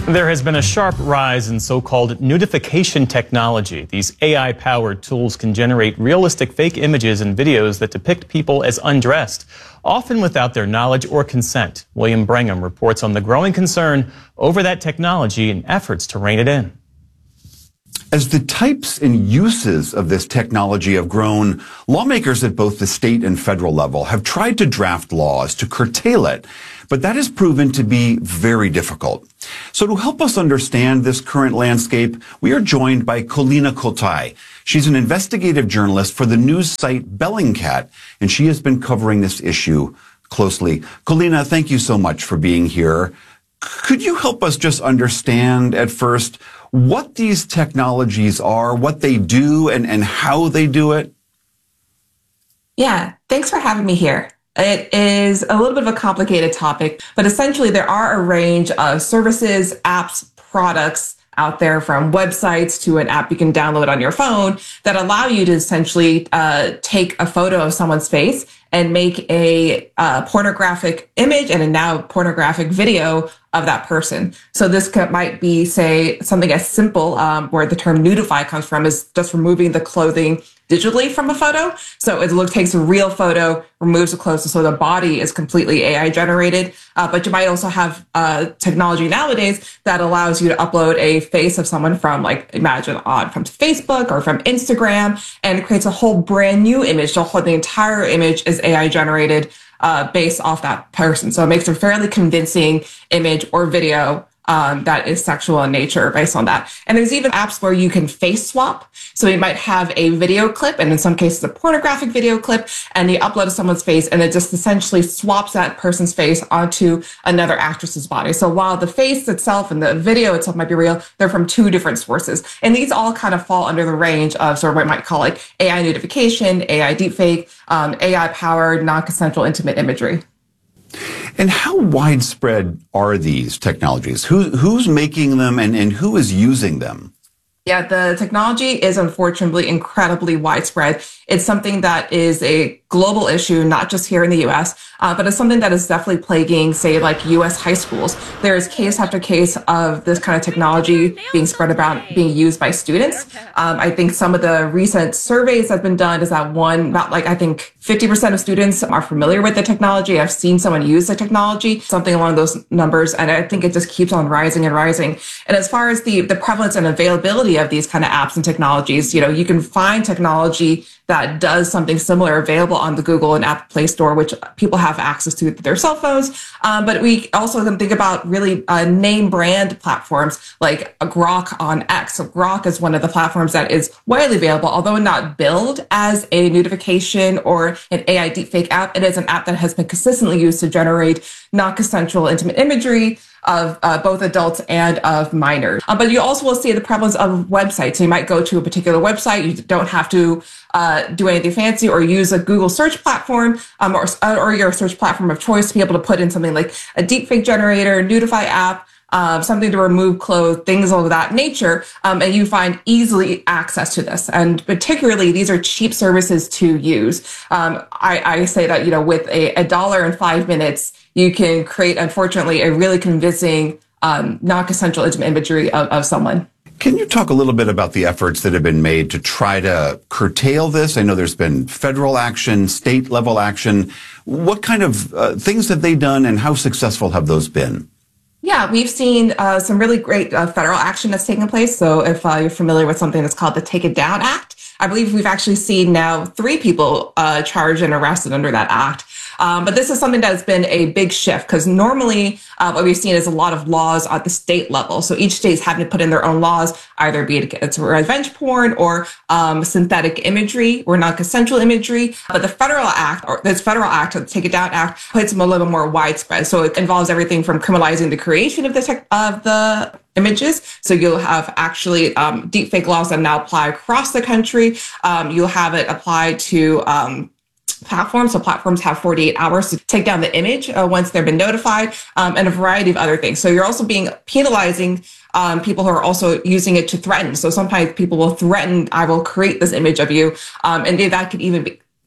There has been a sharp rise in so-called nudification technology. These AI-powered tools can generate realistic fake images and videos that depict people as undressed, often without their knowledge or consent. William Brangham reports on the growing concern over that technology and efforts to rein it in. As the types and uses of this technology have grown, lawmakers at both the state and federal level have tried to draft laws to curtail it, but that has proven to be very difficult. So to help us understand this current landscape, we are joined by Kolina Kotai. She's an investigative journalist for the news site Bellingcat, and she has been covering this issue closely. Kolina, thank you so much for being here. Could you help us just understand at first what these technologies are, what they do, and how they do it? Yeah, thanks for having me here. It is a little bit of a complicated topic, but essentially there are a range of services, apps, products out there, from websites to an app you can download on your phone, that allow you to essentially take a photo of someone's face and make a pornographic image and a now pornographic video of that person. So this might be, say, something as simple, where the term nudify comes from, is just removing the clothing digitally from a photo. So it takes a real photo, removes the clothes, so the body is completely AI generated. But you might also have technology nowadays that allows you to upload a face of someone from, like, imagine from Facebook or from Instagram, and it creates a whole brand new image. The entire image is AI generated based off that person. So it makes a fairly convincing image or video that is sexual in nature based on that. And there's even apps where you can face swap. So you might have a video clip, and in some cases a pornographic video clip, and you upload someone's face, and it just essentially swaps that person's face onto another actress's body. So while the face itself and the video itself might be real, they're from two different sources. And these all kind of fall under the range of sort of what we might call like AI nudification, AI deepfake, AI-powered non-consensual intimate imagery. And how widespread are these technologies? Who's making them, and who is using them? Yeah, the technology is unfortunately incredibly widespread. It's something that is a global issue, not just here in the US, but it's something that is definitely plaguing, say, like US high schools. There is case after case of this kind of technology being spread about, being used by students. I think some of the recent surveys that have been done is that I think 50% of students are familiar with the technology. I've seen someone use the technology, something along those numbers, and I think it just keeps on rising and rising. And as far as the prevalence and availability of these kind of apps and technologies, you can find technology that does something similar available on the Google and Apple Play Store, which people have access to with their cell phones. But we also can think about really name brand platforms like Grok on X. So Grok is one of the platforms that is widely available, although not billed as a nudification or an AI deepfake app. It is an app that has been consistently used to generate non-consensual intimate imagery of both adults and of minors. But you also will see the prevalence of websites. So you might go to a particular website. You don't have to do anything fancy, or use a Google search platform or your search platform of choice to be able to put in something like a deepfake generator, Nudify app, something to remove clothes, things of that nature, and you find easily access to this. And particularly, these are cheap services to use. I say that, with a dollar and 5 minutes, you can create, unfortunately, a really convincing non-consensual intimate imagery of someone. Can you talk a little bit about the efforts that have been made to try to curtail this? I know there's been federal action, state level action. What kind of things have they done, and how successful have those been? Yeah, we've seen some really great federal action that's taken place. So if you're familiar with something that's called the Take It Down Act, I believe we've actually seen now 3 people charged and arrested under that act. But this is something that's been a big shift, because normally what we've seen is a lot of laws at the state level. So each state's having to put in their own laws, either be it's revenge porn or synthetic imagery or non-consensual imagery. But this federal act, the Take It Down Act, puts them a little more widespread. So it involves everything from criminalizing the creation of the images. So you'll have actually deepfake laws that now apply across the country. You'll have it applied to platforms. So platforms have 48 hours to take down the image once they've been notified, and a variety of other things. So you're also penalizing people who are also using it to threaten. So sometimes people will threaten, I will create this image of you. And that could even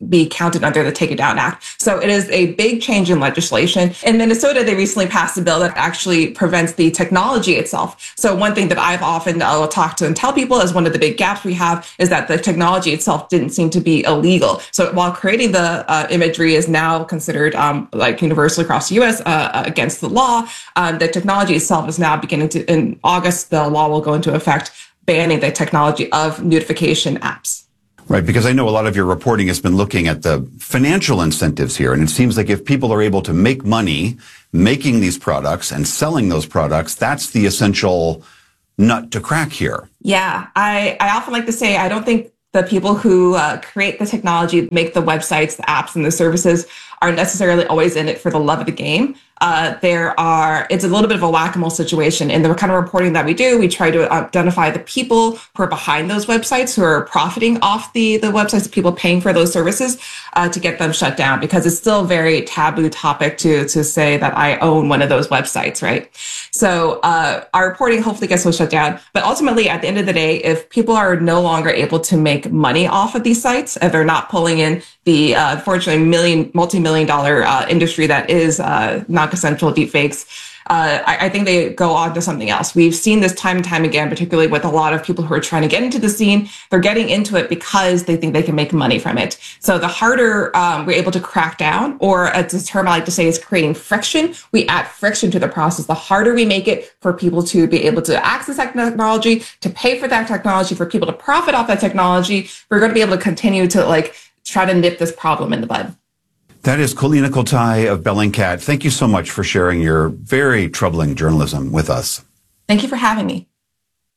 be counted under the Take It Down Act. So it is a big change in legislation. In Minnesota, they recently passed a bill that actually prevents the technology itself. So one thing that I've often talked to and tell people is one of the big gaps we have is that the technology itself didn't seem to be illegal. So while creating the imagery is now considered like universally across the U.S. Against the law, the technology itself is now beginning to, in August, the law will go into effect banning the technology of nudification apps. Right, because I know a lot of your reporting has been looking at the financial incentives here, and it seems like if people are able to make money making these products and selling those products, that's the essential nut to crack here. Yeah, I often like to say I don't think the people who create the technology, make the websites, the apps, and the services are necessarily always in it for the love of the game. It's a little bit of a whack-a-mole situation. In the kind of reporting that we do, we try to identify the people who are behind those websites, who are profiting off the websites, the people paying for those services, to get them shut down, because it's still a very taboo topic to say that I own one of those websites, right? So our reporting hopefully gets those shut down. But ultimately, at the end of the day, if people are no longer able to make money off of these sites, if they're not pulling in the unfortunately multi-million dollar industry that is non-consensual deepfakes, I think they go on to something else. We've seen this time and time again, particularly with a lot of people who are trying to get into the scene. They're getting into it because they think they can make money from it. So the harder we're able to crack down, or a term I like to say is creating friction, we add friction to the process. The harder we make it for people to be able to access that technology, to pay for that technology, for people to profit off that technology, we're going to be able to continue to try to nip this problem in the bud. That is Kolina Kotai of Bellingcat. Thank you so much for sharing your very troubling journalism with us. Thank you for having me.